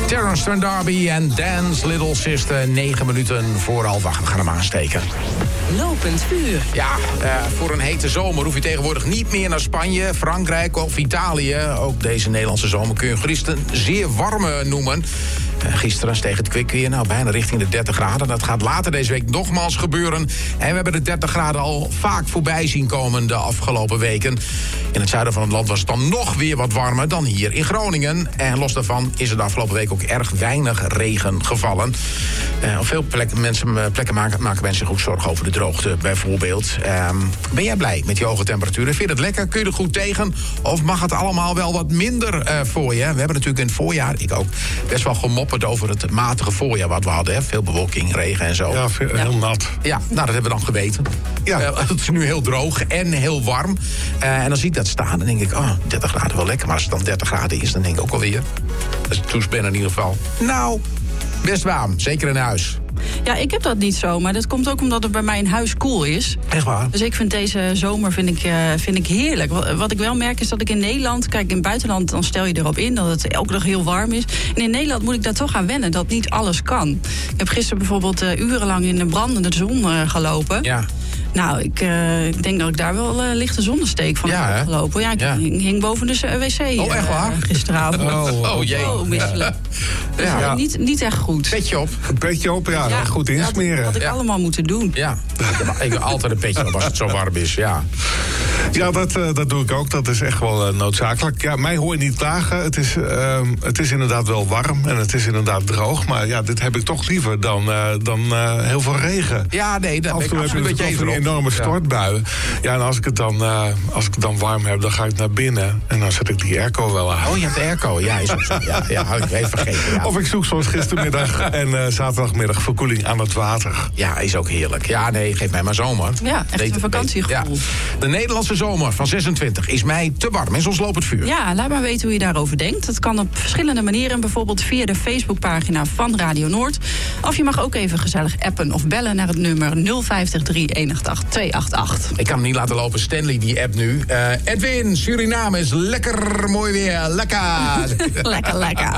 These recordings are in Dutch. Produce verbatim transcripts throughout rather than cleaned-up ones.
Terrence Trent D'Arby en Dance Little Sister. Negen minuten voor half acht. We gaan hem aansteken. Lopend vuur. Ja, uh, voor een hete zomer hoef je tegenwoordig niet meer naar Spanje, Frankrijk of Italië. Ook deze Nederlandse zomer kun je gerust een zeer warme noemen. Uh, gisteren steeg het kwik weer, nou bijna richting de dertig graden. Dat gaat later deze week nogmaals gebeuren. En we hebben de dertig graden al vaak voorbij zien komen de afgelopen weken. In het zuiden van het land was het dan nog weer wat warmer dan hier in Groningen. En los daarvan is er de afgelopen week ook erg weinig regen gevallen. Uh, op veel plekken, mensen, plekken maken, maken mensen zich ook zorgen over de droogte, bijvoorbeeld. Uh, ben jij blij met die hoge temperaturen? Vind je het lekker? Kun je er goed tegen? Of mag het allemaal wel wat minder uh, voor je? We hebben natuurlijk in het voorjaar, ik ook, best wel gemopperd over het matige voorjaar wat we hadden. Hè? Veel bewolking, regen en zo. Ja, veel, heel ja. nat. Ja, nou, dat hebben we dan geweten. Ja. Uh, het is nu heel droog en heel warm. Uh, en dan zie ik dat staan en denk ik, oh, dertig graden wel lekker. Maar als het dan dertig graden is, dan denk ik ook alweer, dat is toespan in ieder geval. Nou, best warm, zeker in huis. Ja, ik heb dat niet zo, maar dat komt ook omdat het bij mij in huis koel is. Echt waar? Dus ik vind deze zomer vind ik, uh, vind ik heerlijk. Wat ik wel merk is dat ik in Nederland, kijk, in het buitenland dan stel je erop in dat het elke dag heel warm is. En in Nederland moet ik daar toch aan wennen, dat niet alles kan. Ik heb gisteren bijvoorbeeld uh, urenlang in de brandende zon uh, gelopen. Ja. Nou, ik, uh, ik denk dat ik daar wel uh, lichte zonnesteek van ja, heb gelopen. Ja, ik ja. hing boven de wc oh, echt waar? Uh, gisteravond. Oh, oh jee. Oh, misselijk. Ja. Dus, Ja. Niet, niet echt goed. Petje op. Een petje op, ja, ja goed insmeren. Dat had ik ja. allemaal moeten doen. Ja, ik heb altijd een petje op als het zo warm is, ja. Ja, dat, uh, dat doe ik ook. Dat is echt wel uh, noodzakelijk. Ja, mij hoor je niet klagen. Het is, uh, het is inderdaad wel warm en het is inderdaad droog. Maar ja, dit heb ik toch liever dan, uh, dan uh, heel veel regen. Ja, nee, dat Af en toe heb je een beetje een enorme stortbuien. Ja, en als ik, het dan, uh, als ik het dan warm heb, dan ga ik naar binnen. En dan zet ik die airco wel aan. Oh, je hebt de airco. Ja, is ook zo. Ja, ja, had ik even vergeten. Ja. Of ik zoek zoals gistermiddag en uh, zaterdagmiddag verkoeling aan het water. Ja, is ook heerlijk. Ja, nee, geef mij maar zomer. Ja, echt nee, een vakantiegevoel. Ja. De Nederlandse zomer van zesentwintig is mij te warm. En soms loopt het vuur. Ja, laat maar weten hoe je daarover denkt. Dat kan op verschillende manieren. Bijvoorbeeld via de Facebookpagina van Radio Noord. Of je mag ook even gezellig appen of bellen naar het nummer nul vijf drie een acht acht twee acht acht. Ik kan hem niet laten lopen. Stanley, die app nu. Uh, Edwin, Suriname is lekker mooi weer. Lekker. lekker, lekker.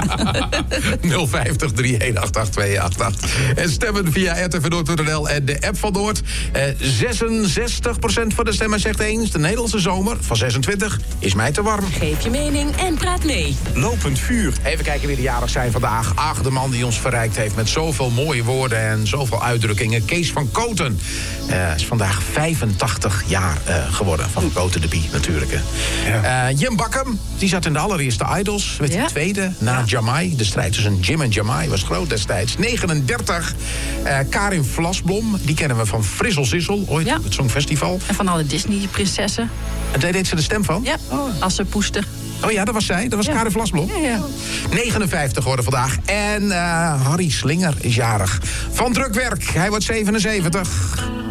nul vijf drie een acht acht twee acht acht. En stemmen via r t v noord punt n l en de app van Noord. Uh, zesenzestig procent van de stemmen zegt eens. De Nederlandse zomer van zesentwintig is mij te warm. Geef je mening en praat mee. Lopend vuur. Even kijken wie de jarig zijn vandaag. Ach, de man die ons verrijkt heeft met zoveel mooie woorden en zoveel uitdrukkingen. Kees van Koten uh, is vandaag vijfentachtig jaar uh, geworden. Van Koten de Bie natuurlijk. Ja. Uh, Jim Bakkum, die zat in de allereerste Idols. Werd ja. de tweede na ja. Jamai. De strijd tussen Jim en Jamai was groot destijds. negenendertig. Uh, Karin Vlasblom, die kennen we van Frissel Zissel. Ooit ja. het Songfestival. En van alle Disney-prinsessen. En daar deed ze de stem van? Ja, oh. Assepoester. Oh ja, dat was zij. Dat was ja. Karin Vlasblom. Ja, ja. negenenvijftig geworden vandaag. En uh, Harry Slinger is jarig. Van druk werk. Hij wordt zevenenzeventig.